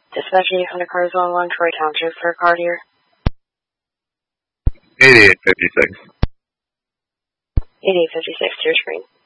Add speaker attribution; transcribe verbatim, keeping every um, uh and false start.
Speaker 1: Dispatch eight hundred cars on one, Troy Township for a car here.
Speaker 2: eighty-eight fifty-six.
Speaker 1: eighty-eight fifty-six to your screen.